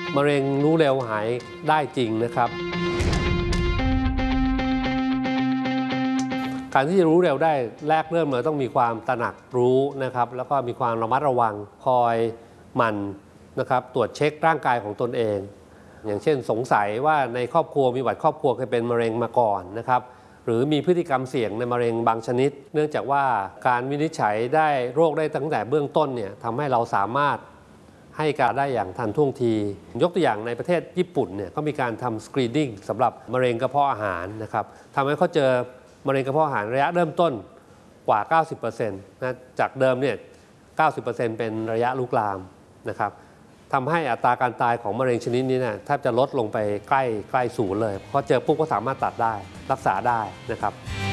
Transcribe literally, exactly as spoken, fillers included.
มะเร็งรู้เร็วหายได้จริงนะครับการที่จะรู้เร็วได้แรกเริ่มเลยต้องมีความตระหนักรู้นะครับแล้วก็มีความระมัดระวังคอยหมั่นนะครับตรวจเช็คร่างกายของตนเองอย่างเช่นสงสัยว่าในครอบครัวมีประวัติครอบครัวเคยเป็นมะเร็งมาก่อนนะครับหรือมีพฤติกรรมเสี่ยงในมะเร็งบางชนิดเนื่องจากว่าการวินิจฉัยได้โรคได้ตั้งแต่เบื้องต้นเนี่ยทำให้เราสามารถให้การได้อย่างทันท่วงทียกตัวอย่างในประเทศญี่ปุ่นเนี่ยก็มีการทำสกรีนนิ่งสำหรับมะเร็งกระเพาะอาหารนะครับทำให้เขาเจอมะเร็งกระเพาะอาหารระยะเริ่มต้นกว่า เก้าสิบเปอร์เซ็นต์ นะจากเดิมเนี่ย เก้าสิบเปอร์เซ็นต์ เป็นระยะลุกลามนะครับทำให้อัตราการตายของมะเร็งชนิดนี้เนี่ยแทบจะลดลงไปใกล้ใกล้ศูนย์เลยเพราะเจอปุ๊บก็สามารถตัดได้รักษาได้นะครับ